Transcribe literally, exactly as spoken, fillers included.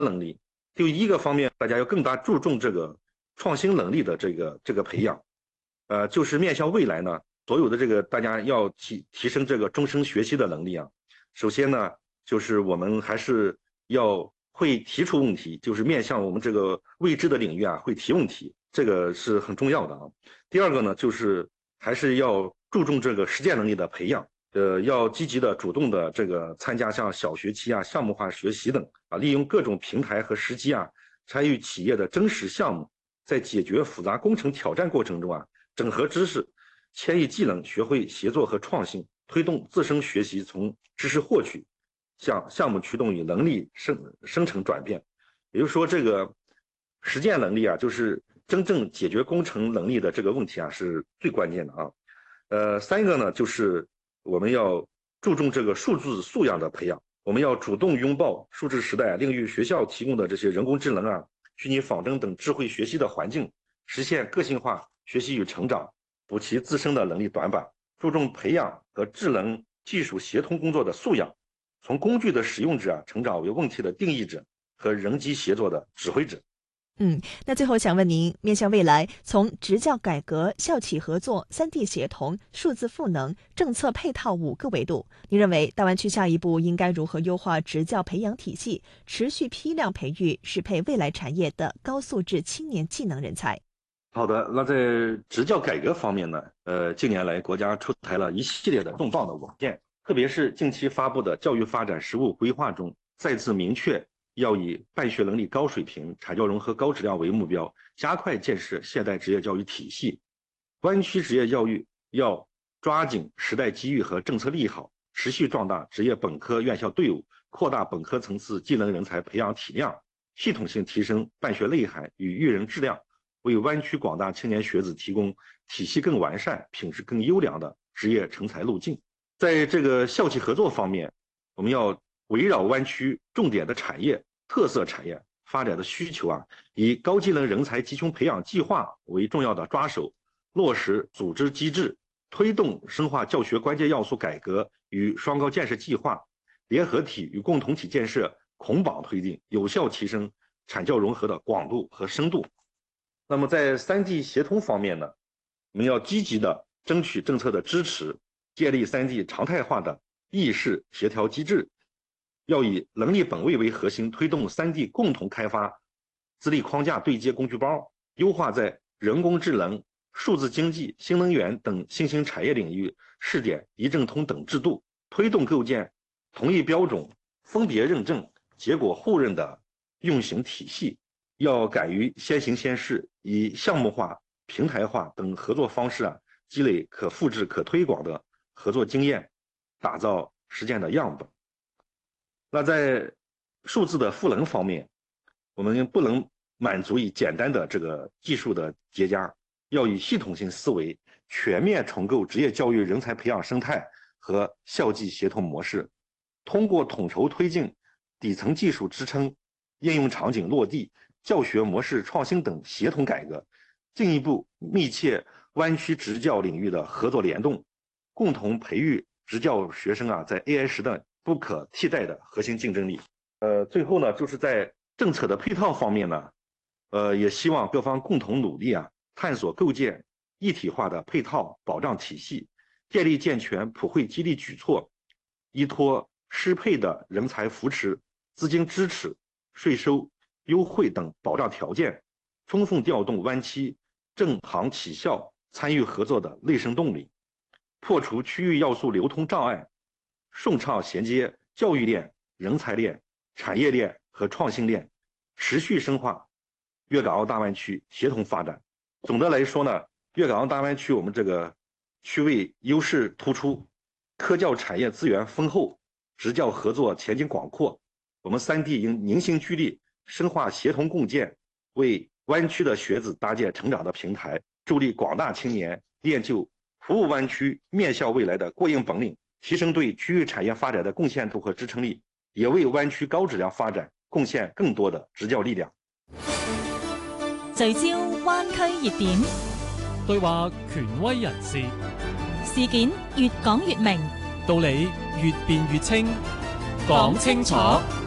能力。就一个方面，大家要更加注重这个创新能力的这个这个培养，呃，就是面向未来呢，所有的这个大家要提提升这个终身学习的能力啊。首先呢，就是我们还是要会提出问题，就是面向我们这个未知的领域啊，会提问题，这个是很重要的啊。第二个呢，就是还是要注重这个实践能力的培养。呃，要积极的、主动的这个参加像小学期啊、项目化学习等啊，利用各种平台和时机啊，参与企业的真实项目，在解决复杂工程挑战过程中啊，整合知识、迁移技能，学会协作和创新，推动自身学习从知识获取向项目驱动与能力生生成转变。也就是说，这个实践能力啊，就是真正解决工程能力的这个问题啊，是最关键的啊。呃，三个呢，就是我们要注重这个数字素养的培养，我们要主动拥抱数字时代另与学校提供的这些人工智能啊、虚拟仿真等智慧学习的环境，实现个性化学习与成长，补齐自身的能力短板，注重培养和智能技术协同工作的素养，从工具的使用者啊，成长为问题的定义者和人机协作的指挥者。 嗯，那最后想问您，面向未来，从职教改革、校企合作、三 D 协同、数字赋能、政策配套五个维度，您认为大湾区下一步应该如何优化职教培养体系，持续批量培育适配未来产业的高素质青年技能人才？ 好的，那在职教改革方面呢，呃，近年来国家出台了一系列的重磅的文件，特别是近期发布的教育发展实务规划中，再次明确要以办学能力高水平、产教融合高质量为目标，加快建设现代职业教育体系。湾区职业教育要抓紧时代机遇和政策利好，持续壮大职业本科院校队伍，扩大本科层次技能人才培养体量，系统性提升办学内涵与育人质量，为湾区广大青年学子提供体系更完善、品质更优良的职业成才路径。在这个校企合作方面，我们要围绕湾区重点的产业、特色产业发展的需求啊，以高技能人才集中培养计划为重要的抓手，落实组织机制，推动深化教学关键要素改革与双高建设计划，联合体与共同体建设捆绑推进，有效提升产教融合的广度和深度。那么在 三 D 协同方面呢，我们要积极的争取政策的支持，建立 三 D 常态化的议事协调机制，要以能力本位为核心，推动 三 D 共同开发资历框架对接工具包，优化在人工智能、数字经济、新能源等新兴产业领域试点一证通等制度，推动构建同一标准、分别认证、结果互认的运行体系。要敢于先行先试，以项目化、平台化等合作方式啊，积累可复制、可推广的合作经验，打造实践的样本。那在数字的赋能方面，我们不能满足于简单的这个技术的结加，要以系统性思维全面重构职业教育人才培养生态和校际协同模式，通过统筹推进底层技术支撑、应用场景落地、教学模式创新等协同改革，进一步密切湾区职教领域的合作联动，共同培育职教学生啊在 A I 时代不可替代的核心竞争力。呃，最后呢，就是在政策的配套方面呢，呃，也希望各方共同努力啊，探索构建一体化的配套保障体系，建立健全普惠激励举措，依托适配的人才扶持、资金支持、税收优惠等保障条件，充分调动湾区政行企校参与合作的内生动力，破除区域要素流通障碍，顺畅衔接教育链、人才链、产业链和创新链，持续深化粤港澳大湾区协同发展。总的来说呢，粤港澳大湾区我们这个区位优势突出，科教产业资源丰厚，职教合作前景广阔。我们三地应凝心聚力，深化协同共建，为湾区的学子搭建成长的平台，助力广大青年练就服务湾区、面向未来的过硬本领，提升对区域產業發展的貢獻度和支撐力，也為灣區高質量發展貢獻更多的執教力量。 聚焦灣區熱點， 對話權威人士， 事件越講越明， 道理越辯越清，講清楚。